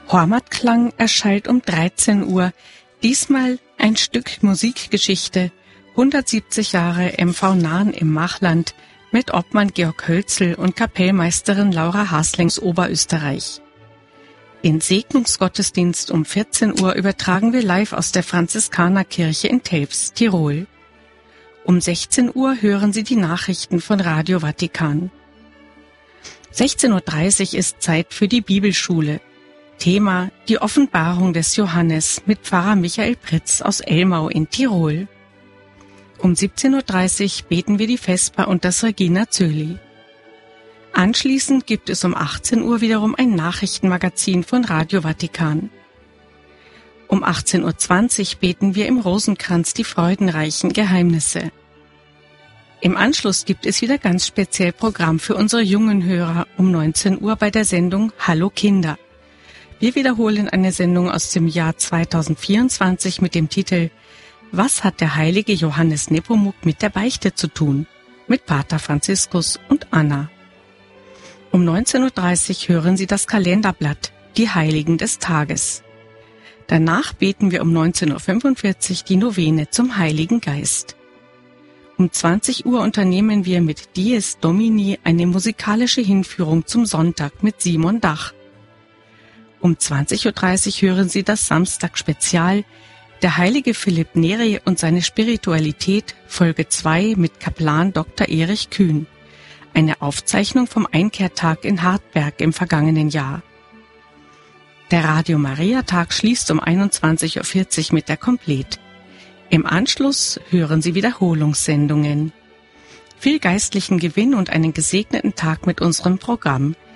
Hormatklang erschallt um 13 Uhr, diesmal ein Stück Musikgeschichte, 170 Jahre MV Nahen im Machland mit Obmann Georg Hölzel und Kapellmeisterin Laura Haslings Oberösterreich. Den Segnungsgottesdienst um 14 Uhr übertragen wir live aus der Franziskanerkirche in Telfs, Tirol. Um 16 Uhr hören Sie die Nachrichten von Radio Vatikan. 16.30 Uhr ist Zeit für die Bibelschule. Thema: die Offenbarung des Johannes mit Pfarrer Michael Pritz aus Elmau in Tirol. Um 17.30 Uhr beten wir die Vesper und das Regina Coeli. Anschließend gibt es um 18 Uhr wiederum ein Nachrichtenmagazin von Radio Vatikan. Um 18.20 Uhr beten wir im Rosenkranz die freudenreichen Geheimnisse. Im Anschluss gibt es wieder ganz speziell Programm für unsere jungen Hörer um 19 Uhr bei der Sendung Hallo Kinder. Wir wiederholen eine Sendung aus dem Jahr 2024 mit dem Titel Was hat der heilige Johannes Nepomuk mit der Beichte zu tun? Mit Pater Franziskus und Anna. Um 19.30 Uhr hören Sie das Kalenderblatt, die Heiligen des Tages. Danach beten wir um 19.45 Uhr die Novene zum Heiligen Geist. Um 20 Uhr unternehmen wir mit Dies Domini eine musikalische Hinführung zum Sonntag mit Simon Dach. Um 20.30 Uhr hören Sie das Samstag-Spezial, der heilige Philipp Neri und seine Spiritualität, Folge 2 mit Kaplan Dr. Erich Kühn. Eine Aufzeichnung vom Einkehrtag in Hartberg im vergangenen Jahr. Der Radio Maria Tag schließt um 21.40 Uhr mit der Komplet. Im Anschluss hören Sie Wiederholungssendungen. Viel geistlichen Gewinn und einen gesegneten Tag mit unserem Programm.